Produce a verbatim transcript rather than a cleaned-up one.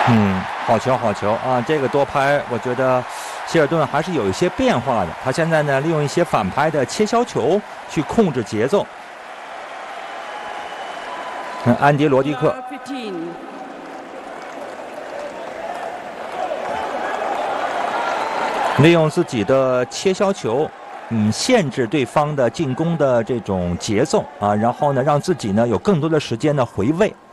嗯，好球好球啊！这个多拍，我觉得希尔顿还是有一些变化的。他现在呢，利用一些反拍的切削球去控制节奏。嗯，安迪·罗迪克。利用自己的切削球，嗯，限制对方的进攻的这种节奏啊，然后呢，让自己呢有更多的时间呢回位。